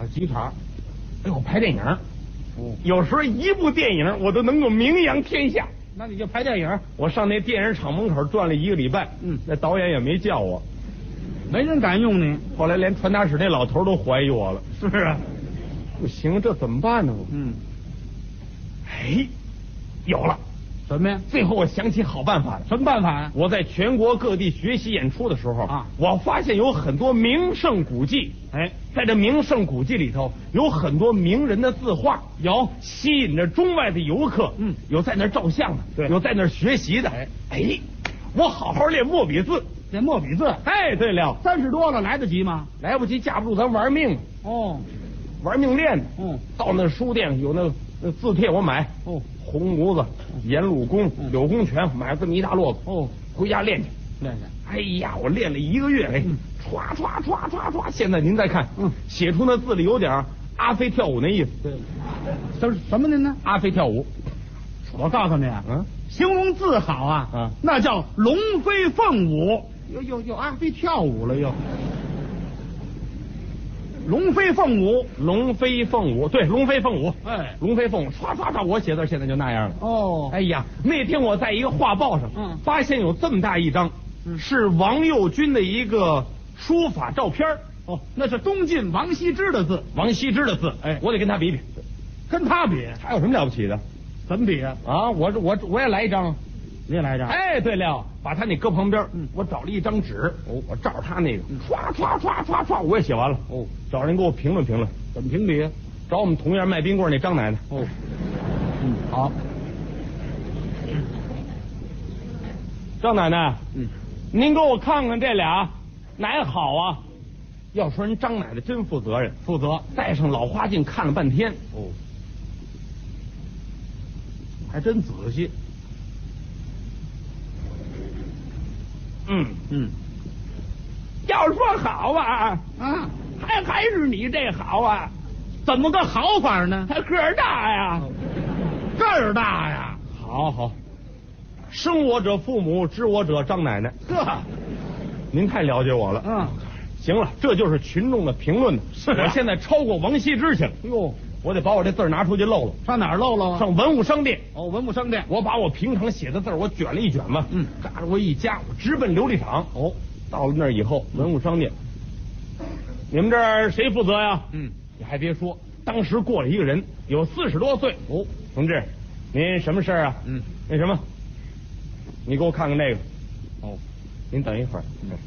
几场？ 哎呦，拍电影。 哦， 有时候一部电影我都能够名扬天下。 那你就拍电影？ 我上那电影厂门口转了1个礼拜，那导演也没叫我， 没人敢用你。 后来连传达室那老头都怀疑我了。 是啊， 不行，这怎么办呢？哎，有了。 什么呀？ 最后我想起好办法了。 什么办法呀？ 我在全国各地学习演出的时候啊， 我发现有很多名胜古迹。 哎， 在这名胜古迹里头，有很多名人的字画， 有吸引着中外的游客。有在那儿照相的， 对， 有在那儿学习的。哎，我好好练墨笔字， 练墨笔字。 哎，对了 ，30多了，来得及吗？ 来不及，架不住咱玩命。 哦， 玩命练的。到那书店有那字帖我买。 哦， 红模子、颜鲁公、柳公权，买这么一大摞子。 哦， 回家练去。 练去。 哎呀，我练了1个月，哎，唰唰唰唰唰。现在您再看，写出那字里有点阿飞跳舞那意思。 对，什么您呢？ 阿飞跳舞。 我告诉你啊，形容字好啊，那叫龙飞凤舞。又阿飞跳舞了又。龙飞凤舞， 龙飞凤舞，对，龙飞凤舞， 哎， 龙飞凤舞，唰唰唰，我写字现在就那样了。 哦， 哎呀，那天我在一个画报上，发现有这么大一张，是王右军的一个书法照片。 哦，那是东晋王羲之的字。 王羲之的字，哎，我得跟他比比。 跟他比， 他有什么了不起的？ 怎么比啊？ 啊，我也来一张。 你也来一张？ 哎，对了，把他那搁旁边，我找了一张纸，我照着他那个，唰唰唰唰唰，我也写完了。哦，找人给我评论评论， 怎么评比啊？ 找我们同院卖冰棍那张奶奶。 哦，好。 张奶奶，您给我看看这俩哪好啊？要说人张奶奶真负责任，负责，戴上老花镜看了半天。 哦，还真仔细。 要说好啊，还是你这好啊？ 怎么个好法呢？ 他个儿大呀， 个儿大呀。 好，生我者父母，知我者张奶奶。 呵， 您太了解我了。行了，这就是群众的评论。是我现在超过王羲之去了。哟，我得把我这字拿出去露露。 上哪儿露露啊？ 上文物商店。 哦，文物商店。 我把我平常写的字我卷了一卷嘛，嘎着我一夹，我直奔琉璃厂。哦，到了那儿以后，文物商店，你们这儿谁负责呀？你还别说，当时过来一个人，有40多岁。哦，同志，您什么事儿啊？那什么，你给我看看那个。哦，您等一会儿。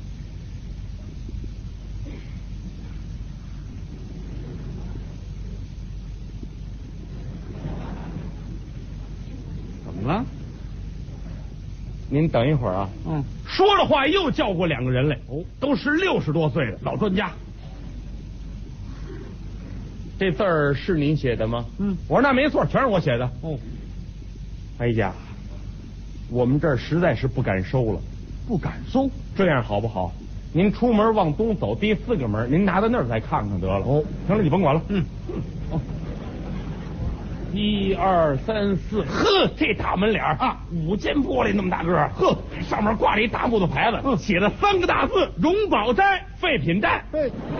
怎么了？ 您等一会儿啊。说了话又叫过2个人来。哦，都是60多岁的老专家。这字儿是您写的吗？我说那没错，全是我写的。哦，哎呀，我们这儿实在是不敢收了。 不敢收？ 这样好不好？您出门往东走第4个门，您拿到那儿再看看得了。哦，行了，你甭管了。1、2、3、4，呵，这大门脸啊，5间玻璃那么大个儿，呵，上面挂着一大木头牌子，写了3个大字：荣宝斋废品站。